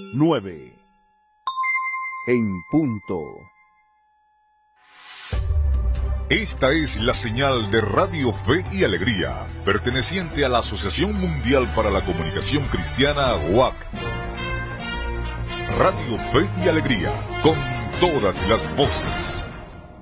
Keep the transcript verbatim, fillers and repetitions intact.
nueve. En punto. Esta es la señal de Radio Fe y Alegría, perteneciente a la Asociación Mundial para la Comunicación Cristiana, U A C. Radio Fe y Alegría, con todas las voces.